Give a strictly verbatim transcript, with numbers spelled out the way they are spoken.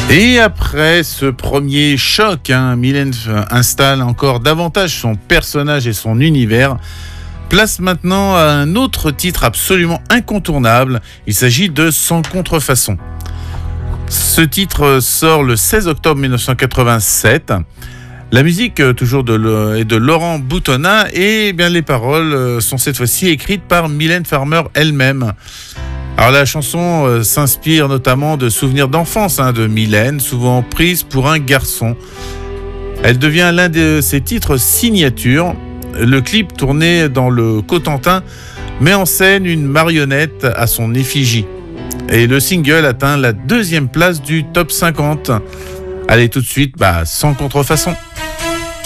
Et après ce premier choc, hein, Mylène installe encore davantage son personnage et son univers. Place maintenant à un autre titre absolument incontournable. Il s'agit de Sans contrefaçon. Ce titre sort le seize octobre mille neuf cent quatre-vingt-sept. La musique toujours de, est de Laurent Boutonnat et bien les paroles sont cette fois-ci écrites par Mylène Farmer elle-même. Alors la chanson euh, s'inspire notamment de souvenirs d'enfance hein, de Mylène, souvent prise pour un garçon. Elle devient l'un de ses titres signature. Le clip tourné dans le Cotentin met en scène une marionnette à son effigie. Et le single atteint la deuxième place du top cinquante. Allez tout de suite, bah, Sans contrefaçon.